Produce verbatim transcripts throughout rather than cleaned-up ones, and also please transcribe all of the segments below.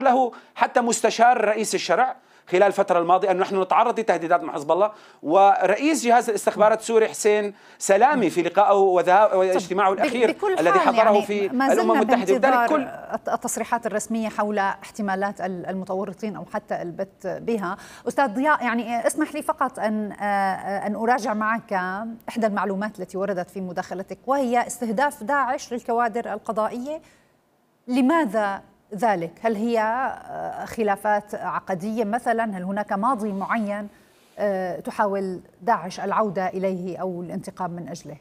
له حتى مستشار رئيس الشرع خلال الفترة الماضية أن نحن نتعرض لتهديدات من حزب الله، ورئيس جهاز الاستخبارات السوري حسين سلامي في لقائه واجتماعه الأخير الذي حضره يعني في الأمم المتحدة. وذلك كل التصريحات الرسمية حول احتمالات المتورطين أو حتى البت بها. أستاذ ضياء، يعني اسمح لي فقط أن أن أراجع معك إحدى المعلومات التي وردت في مداخلتك، وهي استهداف داعش للكوادر القضائية. لماذا ذلك؟ هل هي خلافات عقدية مثلا؟ هل هناك ماضي معين تحاول داعش العودة إليه أو الانتقام من أجله؟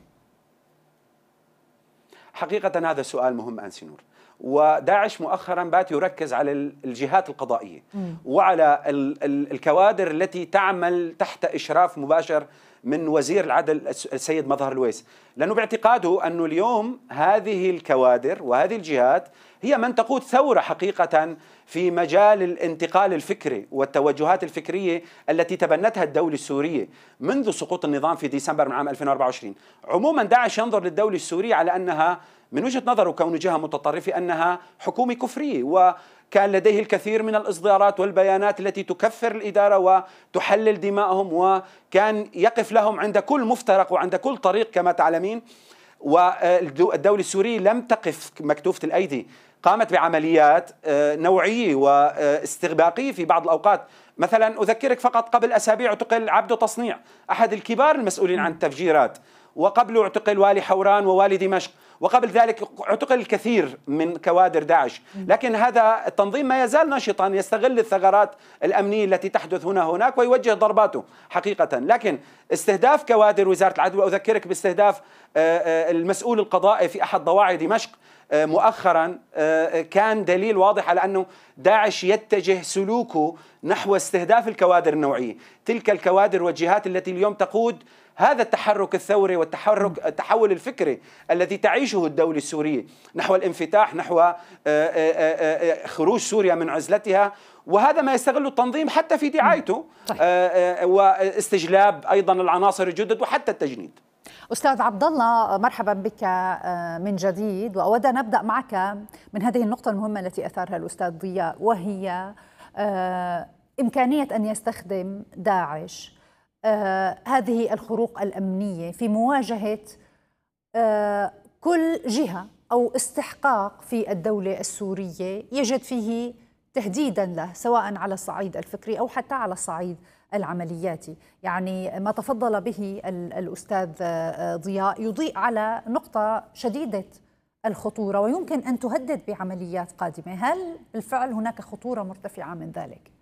حقيقة هذا سؤال مهم أنسي نور. وداعش مؤخرا بات يركز على الجهات القضائية م. وعلى الكوادر التي تعمل تحت إشراف مباشر من وزير العدل السيد مظهر الويس، لأنه باعتقاده أنه اليوم هذه الكوادر وهذه الجهات هي من تقود ثورة حقيقة في مجال الانتقال الفكري والتوجهات الفكرية التي تبنتها الدولة السورية منذ سقوط النظام في ديسمبر من عام ألفين وأربعة وعشرين. عموما داعش ينظر للدولة السورية على أنها من وجهة نظره كون جهة متطرفة أنها حكومة كفرية، وكان لديه الكثير من الإصدارات والبيانات التي تكفر الإدارة وتحلل دماءهم، وكان يقف لهم عند كل مفترق وعند كل طريق كما تعلمين. والدولة السورية لم تقف مكتوفة الأيدي، قامت بعمليات نوعية واستغباقية في بعض الأوقات. مثلا أذكرك فقط قبل أسابيع اعتقل عبده تصنيع أحد الكبار المسؤولين عن التفجيرات، وقبله اعتقل والي حوران ووالي دمشق، وقبل ذلك اعتقل الكثير من كوادر داعش. لكن هذا التنظيم ما يزال نشطا، يستغل الثغرات الأمنية التي تحدث هنا هناك ويوجه ضرباته حقيقة. لكن استهداف كوادر وزارة العدل، وأذكرك باستهداف المسؤول القضائي في أحد ضواحي دمشق مؤخرا، كان دليل واضح على أنه داعش يتجه سلوكه نحو استهداف الكوادر النوعية، تلك الكوادر والجهات التي اليوم تقود هذا التحرك الثوري والتحرك التحول الفكري الذي تعيشه الدولة السورية نحو الانفتاح، نحو خروج سوريا من عزلتها. وهذا ما يستغل التنظيم حتى في دعايته واستجلاب أيضا العناصر الجدد وحتى التجنيد. أستاذ عبد الله، مرحبا بك من جديد، وأود أن أبدأ معك من هذه النقطة المهمة التي أثارها الأستاذ ضياء، وهي إمكانية أن يستخدم داعش هذه الخروق الأمنية في مواجهة كل جهة أو استحقاق في الدولة السورية يجد فيه تهديدا له، سواء على الصعيد الفكري أو حتى على الصعيد العملياتي. يعني ما تفضل به الأستاذ ضياء يضيء على نقطة شديدة الخطورة ويمكن أن تهدد بعمليات قادمة. هل بالفعل هناك خطورة مرتفعة من ذلك؟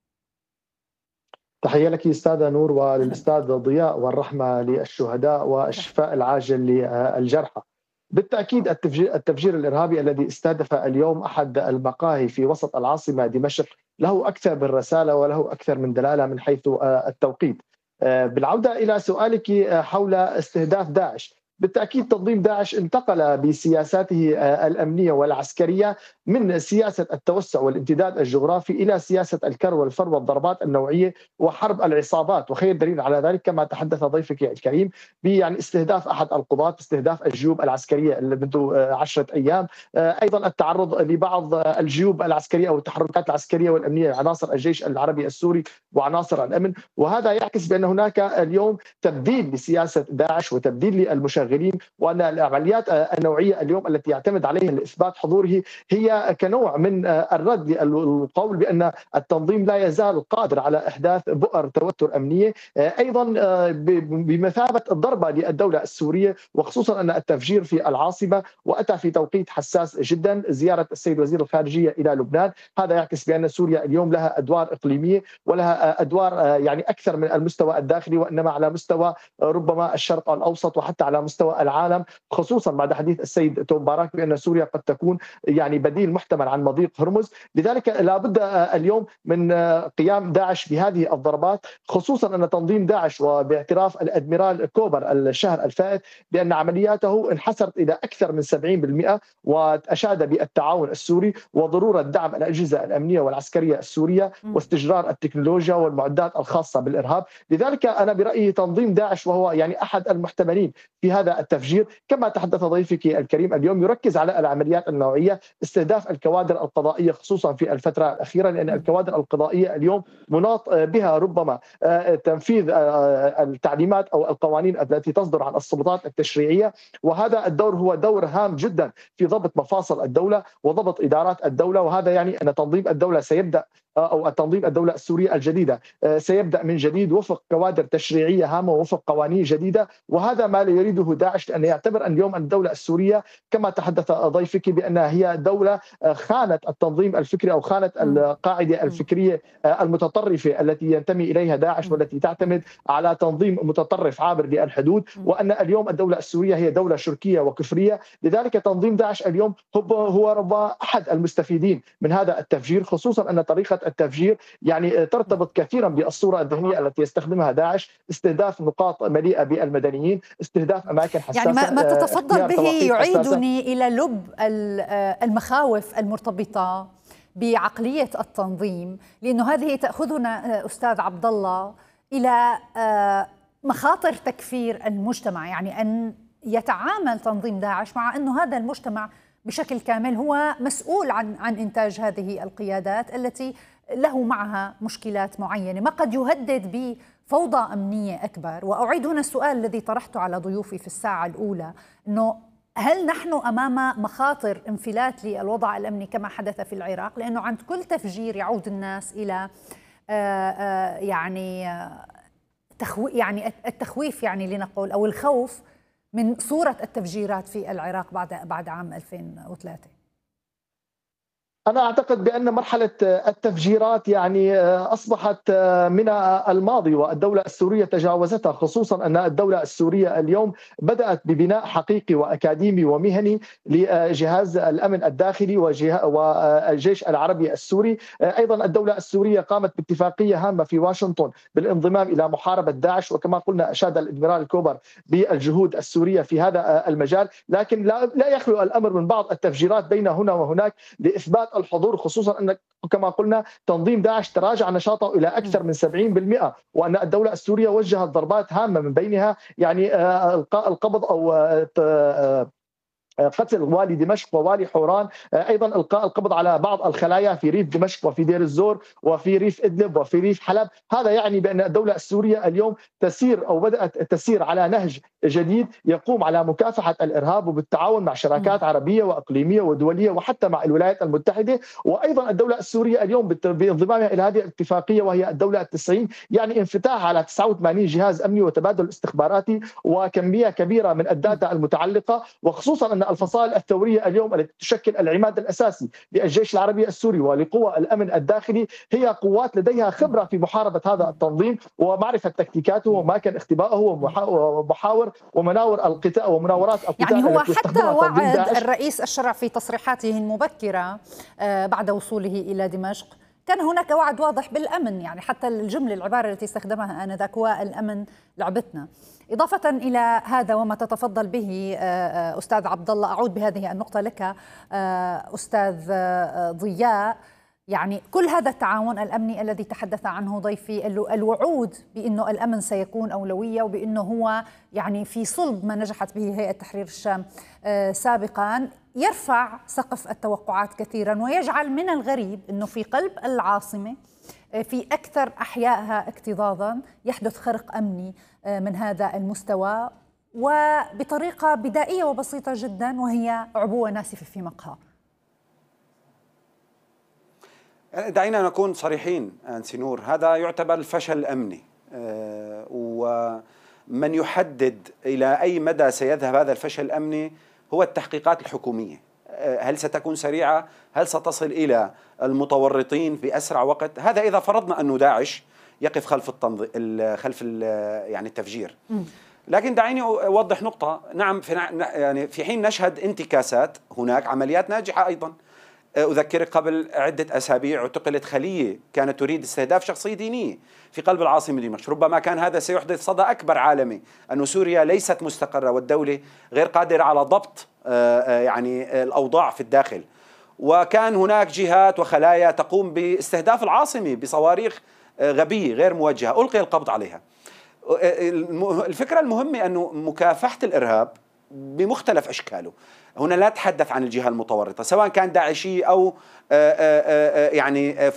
تحية لك أستاذة نور وللأستاذ ضياء، والرحمة للشهداء والشفاء العاجل للجرحى. بالتأكيد التفجير, التفجير الإرهابي الذي استهدف اليوم أحد المقاهي في وسط العاصمة دمشق له أكثر من رسالة وله أكثر من دلالة من حيث التوقيت. بالعودة إلى سؤالك حول استهداف داعش، بالتأكيد تنظيم داعش انتقل بسياساته الأمنية والعسكرية من سياسة التوسع والامتداد الجغرافي إلى سياسة الكر والفر والضربات النوعية وحرب العصابات. وخير دليل على ذلك كما تحدث ضيفك الكريم يعني استهداف أحد القضاة، استهداف الجيوب العسكرية منذ عشرة أيام، أيضا التعرض لبعض الجيوب العسكرية أو التحركات العسكرية والأمنية عناصر الجيش العربي السوري وعناصر الأمن. وهذا يعكس بأن هناك اليوم تبديل لسياسة داعش وتبديل للمشغلين، وأن العمليات النوعية اليوم التي يعتمد عليها لإثبات حضوره هي كنوع من الرد للقول بأن التنظيم لا يزال قادر على إحداث بؤر توتر أمنية، أيضا بمثابة الضربة للدولة السورية، وخصوصا أن التفجير في العاصمة وأتى في توقيت حساس جدا، زيارة السيد وزير الخارجية إلى لبنان. هذا يعكس بأن سوريا اليوم لها أدوار إقليمية ولها أدوار يعني أكثر من المستوى الداخلي، وإنما على مستوى ربما الشرق الأوسط وحتى على مستوى العالم، خصوصا بعد حديث السيد توم باراك بأن سوريا قد تكون يعني بديل محتمل عن مضيق هرمز. لذلك لابد اليوم من قيام داعش بهذه الضربات، خصوصا أن تنظيم داعش وباعتراف الأدميرال كوبر الشهر الفائت بأن عملياته انحسرت إلى أكثر من سبعين بالمئة، وأشاد بالتعاون السوري وضرورة دعم الأجهزة الأمنية والعسكرية السورية واستجرار التكنولوجيا والمعدات الخاصة بالإرهاب. لذلك أنا برأيي تنظيم داعش وهو يعني أحد المحتملين في هذا هذا التفجير. كما تحدث ضيفك الكريم اليوم يركز على العمليات النوعية، استهداف الكوادر القضائية خصوصا في الفترة الأخيرة، لأن الكوادر القضائية اليوم مناط بها ربما تنفيذ التعليمات أو القوانين التي تصدر عن السلطات التشريعية، وهذا الدور هو دور هام جدا في ضبط مفاصل الدولة وضبط إدارات الدولة. وهذا يعني أن تنظيم الدولة سيبدأ أو تنظيم الدولة السورية الجديدة سيبدأ من جديد وفق كوادر تشريعية هامة ووفق قوانين جديدة، وهذا ما لا يريده داعش، لأن يعتبر أن اليوم الدولة السورية كما تحدث ضيفك بأنها هي دولة خانت التنظيم الفكري أو خانت القاعدة الفكرية المتطرفة التي ينتمي إليها داعش والتي تعتمد على تنظيم متطرف عابر للحدود، وأن اليوم الدولة السورية هي دولة شركية وكفرية. لذلك تنظيم داعش اليوم هو ربما أحد المستفيدين من هذا التفجير، خصوصا أن طريقة التفجير يعني ترتبط كثيرا بالصورة الذهنية التي يستخدمها داعش، استهداف نقاط مليئة بالمدنيين، استهداف أماكن حساسة. يعني ما, ما تتفضل به يعيدني إلى لب المخاوف المرتبطة بعقلية التنظيم، لأنه هذه تأخذنا أستاذ عبد الله إلى مخاطر تكفير المجتمع، يعني أن يتعامل تنظيم داعش مع أنه هذا المجتمع بشكل كامل هو مسؤول عن عن إنتاج هذه القيادات التي له معها مشكلات معينة، ما قد يهدد بفوضى أمنية أكبر. وأعيد هنا السؤال الذي طرحته على ضيوفي في الساعة الأولى، أنه هل نحن أمام مخاطر انفلات للوضع الأمني كما حدث في العراق؟ لأنه عند كل تفجير يعود الناس إلى يعني تخوي يعني التخويف، يعني لنقول أو الخوف من صورة التفجيرات في العراق بعد بعد عام ألفين وثلاثة. أنا أعتقد بأن مرحلة التفجيرات يعني أصبحت من الماضي والدولة السورية تجاوزتها، خصوصا أن الدولة السورية اليوم بدأت ببناء حقيقي وأكاديمي ومهني لجهاز الأمن الداخلي والجيش العربي السوري. أيضا الدولة السورية قامت باتفاقية هامة في واشنطن بالانضمام إلى محاربة داعش، وكما قلنا أشاد الإدميرال كوبر بالجهود السورية في هذا المجال، لكن لا يخلو الأمر من بعض التفجيرات بين هنا وهناك لإثبات الحضور، خصوصا أن كما قلنا تنظيم داعش تراجع نشاطه إلى أكثر من سبعين بالمئة، وأن الدولة السورية وجهت ضربات هامة من بينها يعني القبض أو قتل والي دمشق ووالي حوران، ايضا القاء القبض على بعض الخلايا في ريف دمشق وفي دير الزور وفي ريف ادلب وفي ريف حلب. هذا يعني بان الدوله السوريه اليوم تسير او بدات تسير على نهج جديد يقوم على مكافحه الارهاب وبالتعاون مع شراكات عربيه واقليميه ودوليه وحتى مع الولايات المتحده. وايضا الدوله السوريه اليوم بانضمامها الى هذه الاتفاقيه وهي الدوله التسعين يعني انفتاح على تسعة وثمانين جهاز امني وتبادل استخباراتي وكميه كبيره من الداتا المتعلقه، وخصوصا ان الفصائل الثوريه اليوم التي تشكل العماد الاساسي للجيش العربي السوري ولقوى الامن الداخلي هي قوات لديها خبره في محاربه هذا التنظيم ومعرفه تكتيكاته واماكن اختبائه ومحاور ومناور القتال ومناورات القتال. يعني هو حتى وعد الرئيس الشرع في تصريحاته المبكره بعد وصوله الى دمشق كان هناك وعد واضح بالامن، يعني حتى الجمله العباره التي استخدمها انذاك والامن لعبتنا. إضافة إلى هذا وما تتفضل به أستاذ عبد الله، أعود بهذه النقطة لك أستاذ ضياء، يعني كل هذا التعاون الأمني الذي تحدث عنه ضيفي، الوعود بأنه الأمن سيكون أولوية وبأنه هو يعني في صلب ما نجحت به هيئة تحرير الشام سابقا، يرفع سقف التوقعات كثيرا ويجعل من الغريب أنه في قلب العاصمة في أكثر أحيائها اكتظاظا يحدث خرق أمني من هذا المستوى وبطريقة بدائية وبسيطة جدا، وهي عبوة ناسفة في مقهى. دعينا نكون صريحين أنسي نور، هذا يعتبر الفشل الأمني، ومن يحدد إلى أي مدى سيذهب هذا الفشل الأمني هو التحقيقات الحكومية. هل ستكون سريعة؟ هل ستصل إلى المتورطين في أسرع وقت؟ هذا إذا فرضنا أنه داعش يقف خلف التنظ... خلف ال... يعني التفجير. لكن دعيني أوضح نقطة. نعم في يعني في حين نشهد انتكاسات هناك عمليات ناجحة أيضا. أذكرك قبل عدة أسابيع اعتقلت خلية كانت تريد استهداف شخصية دينية في قلب العاصمة دمشق. ربما كان هذا سيحدث صدى أكبر عالمي أن سوريا ليست مستقرة والدولة غير قادرة على ضبط يعني الأوضاع في الداخل، وكان هناك جهات وخلايا تقوم باستهداف العاصمة بصواريخ غبية غير موجهة ألقي القبض عليها. الفكرة المهمة أنه مكافحة الإرهاب بمختلف أشكاله. هنا لا أتحدث عن الجهة المتورطة سواء كان داعشي أو يعني